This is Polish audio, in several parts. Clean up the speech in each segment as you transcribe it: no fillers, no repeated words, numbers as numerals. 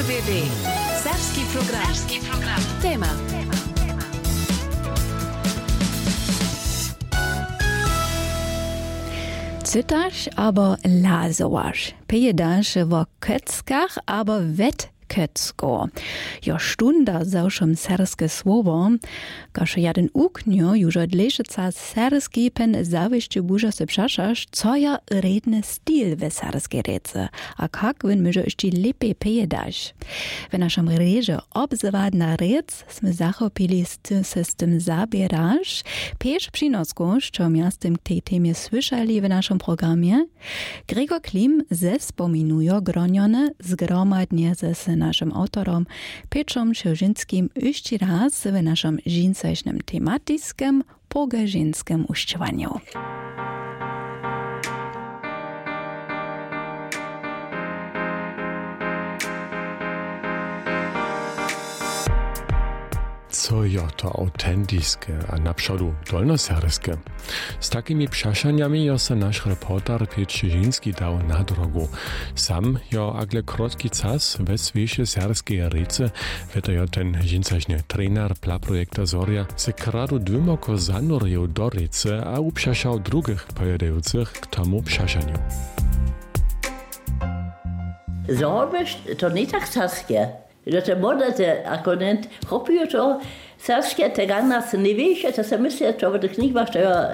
RBB. Serbski program. Tema. Cytaš, aber lazowaš. Pejedaš w Köckach, aber Köcko. Jo stunda zaušom serske słowo, każ jeden uknio już od lešica serski pen zawieszczy burza se przaszasz, co ja redny styl we serskiej rece, a kak wyn myżo jeszcze lepiej pejedaš. W naszym reże obzwadna rec sme zachopili se z tym zabierasz, pieś przynosku, co miastem tej temie słyszeli w naszym programie, Gregor Klim zespominuje gronione zgromadnie ze naszym autorom Petrom Sierzyńskim jeszcze raz w naszym żeńskim tematycznym, pogażyńskim uściwaniu. Co je to autentyczne, a na przodu dolnoserskie? Z takimi przeszaniami jo se nasz reporter Piotr Sierzyński dał na drogu. Sam jo agle krótki czas we swieże serskie rece, to jo ten żeńsaśny trener projekta Zoria se kradu dwymoko zanurił do rece, a uprzeszał drugich pojedających k tomu przeszaniu. Zorbiš, to nie tak sarskie. Że te młode akonent chopią to sarskie, te gana se nie wiecie, to se myśli, że w tych knigach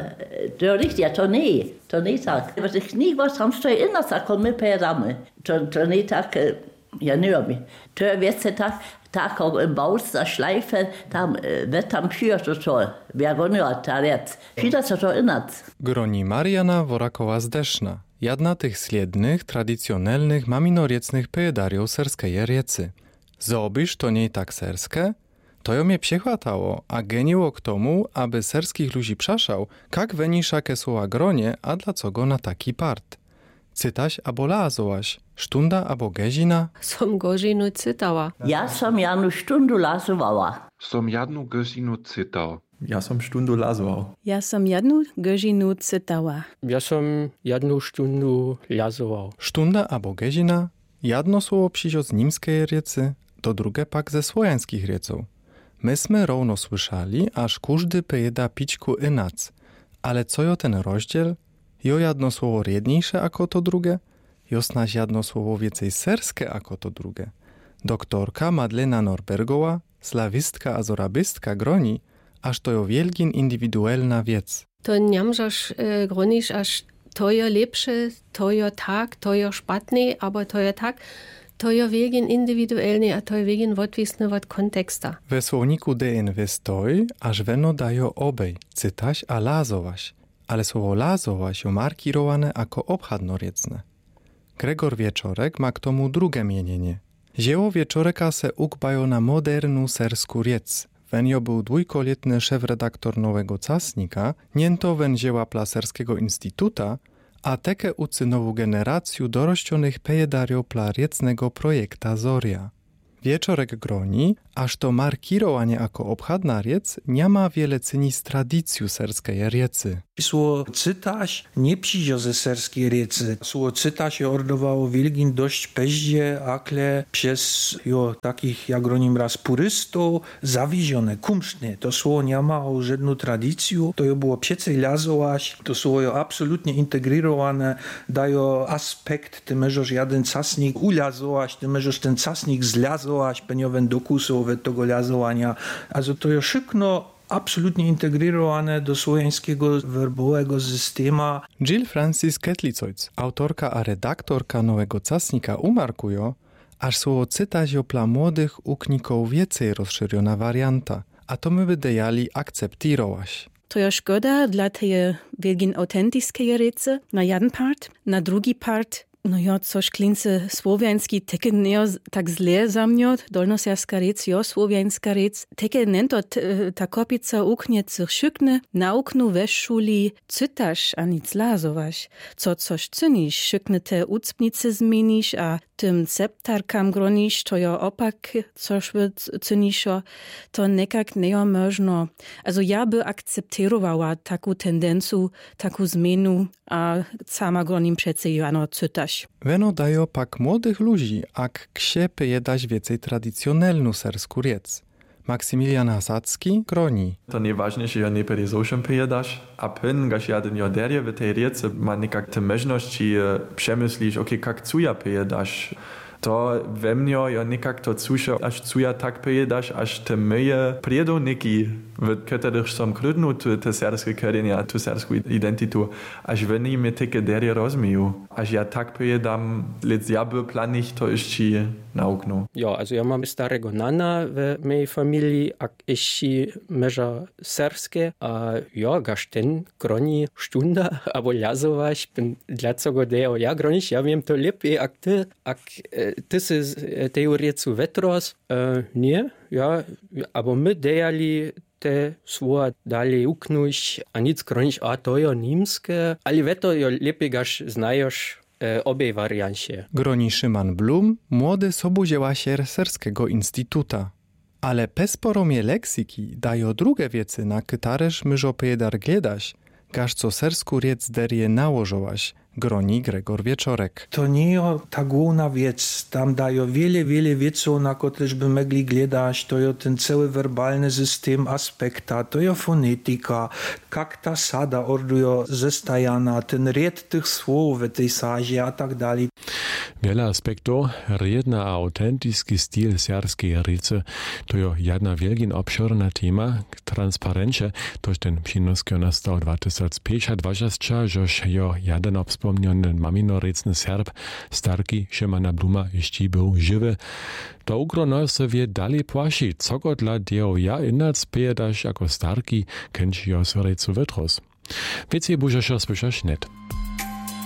to richtig, to nie tak. W tych knigach tam stoi inna sakon, my pejadamy. To nie tak, ja nie wiem. To jest tak im Baus, da Schleife, tam wird tam führt to, wer goniert, ta rec. Wszyscy co to innac. Groni Mariana Worakowa-Zdeszna, jedna tych sliednych, tradycjonalnych, maminoriecnych pejedariów serskiej riecy. Zobisz to nie tak serskie? To ją mnie przechwatało, a geniło k tomu, aby serskich ludzi przaszał, jak wenisza ke słowa gronie, a dla co go na taki part. Cytaś abo lazołaś, sztunda abo gezina? Som gozinu cytała. Ja som janu sztundu lazowała. Som jednu gozinu cytał. Ja som sztundu lazował. Ja som jednu gozinu cytała. Ja som jednu sztundu lazował. Sztunda abo gezina? Jedno słowo przyjdzie z nimskiej riecy, to drugie pak ze słowiańskich rieców. Myśmy równo słyszeli, aż każdy pejeda pićku inac. Ale co jo ten rozdziel? Jo jedno słowo riedniejsze ako to drugie? Jo snaž jedno słowo więcej serskie ako to drugie? Doktorka Madlena Norbergowa, slawistka a zorabistka groni, aż to jo wielgin indywidualna wiec. To nie możesz gronić, aż to je lepsze, to je tak, to je szpatny, aber to je tak. To je wegen indywidualny, a to je wegen wotwisny od konteksta. We słowniku DNW stoi, aż weno dajo obej, cytaś a lazowaś. Ale słowo lazowaś jo markirowane jako obchadnoriecne. Gregor Wieczorek ma k tomu drugie mienienie. Dzieło Wieczoreka se ukbajo na modernu sersku riec. Wenjo był dwójkoletny szef-redaktor Nowego Casnika, niento wen dzieła Plaserskiego Instytuta, a teke ucy nową generację dorościonych pejedario plariecnego projekta Zoria. Wieczorek groni, aż to markirowanie jako obchadna riec nie ma wiele cyni z tradycją serskiej riecy. Słowo cytaś nie przyjdzie ze serskiej riecy. Słowo cytaś się ordowało wielgin dość peździe, akle przez takich, jak gronim raz purystów, zawiezione, kumszne. To słowo nie ma żadną tradycję. To było przecej lazołaś. To słowo absolutnie integrirowane. Daje aspekt, ty możesz jeden casnik ulazołaś, ty możesz ten casnik zlazołaś, peniowen dokusowe tego lazowania. Also to jest szybko absolutnie integrirowane do słowiańskiego werbowego systemu. Jill Francis Ketlicojc, autorka a redaktorka Nowego Casnika, umarkuje, aż słowo cytać dla młodych ukników więcej rozszerzona warianta, a to my wydajali akceptirować. To je szkoda dla tej wielgin autentycznej rece na jeden part, na drugi part. No ja, coś klince słowiański, teke nie tak zle za mnie, dolnoserska rec, jo słowiańska rec, teke nento ta kopica ukniecych szykne, na oknu we szuli cytasz, a nic lazowaś. Co coś cynisz, szykne te ucpnice zmienisz, a tym septarkam gronisz, to jo opak, což by cyniszo, to nekak neomożno. Also ja by akceptowała taką tendencję, taką zmianę, a sama gronim przece jano cytaś. Weno dajo pak młodych ludzi, ak ksie pyjedać więcej tradycjonalną sersku riec. Maksymilian Hasacki groni. To najważniejsze, że nie peryzoszem pyjedasz, a pyn, gaż jeden joderie w tej riece ma nekak te możności przemyślisz, jak cuja pyjedasz. To we mnie ja nekak to cuszę, aż cuja tak pyjedasz, aż te moje priedoniki, w których są krydnu te serskie korzenie, tu serską identytu, aż w niej mnie takie derie rozmieją. Aż ja tak pyjedam, lec ja by planich to jeszcze nauknął. Ja, also ja mam starego nana w mojej familii, a jeszcze meża serskie, a ja gaż ten groni stunda, albo jazować, bin dlaczego deo ja gronisz, ja wiem to lepiej, jak ty se teorie zu wetros, nie, ja, aber my dejali te słowa dalej uknąć, a nic gronisz, a to jo niemskie, ale weto jo lepiej gaż znajosz obie wariancie. Groni Szyman Blum, młody sobudziełasier Serskiego Instytuta. Ale pesporomie leksiki dają drugie wiece na kytaresz myżo pyjedar gledaś, gaż co sersku riec derie nałożołaś, groni Gregor Wieczorek. To nie jest ta główna wiec. Tam dają wiele wieców, na których by mogli gledać. To jest ten cały werbalny system aspekta, to jest fonetyka, jak ta sada orduje zestajana, ten ried tych słów w tej sadzie, a tak dalej. Wiele aspektów, riedna a autentyczny styl serskiej riece, to jest jedna wielkin obszerna tema, transparencie, toż ten przynoski nastał 2025, żeż jo jeden wspomniony maminorecny Serb, starki Szymana Bluma, jeszcze był żywy. To ugrono sobie dalej płaci, co go dla dzieł ja inac pyjedasz jako starki, kęć jo so recu wytros. Więcej bużesz słyszasz net.